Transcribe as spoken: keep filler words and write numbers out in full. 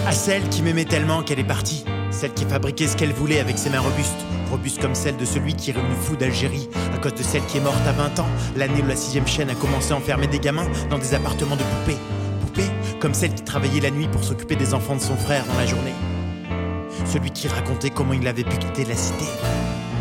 À celle qui m'aimait tellement qu'elle est partie. Celle qui fabriquait ce qu'elle voulait avec ses mains robustes. Robustes comme celle de celui qui est revenu fou d'Algérie. À cause de celle qui est morte à vingt ans. L'année où la sixième chaîne a commencé à enfermer des gamins dans des appartements de poupées. Poupées comme celle qui travaillait la nuit pour s'occuper des enfants de son frère dans la journée. Celui qui racontait comment il avait pu quitter la cité.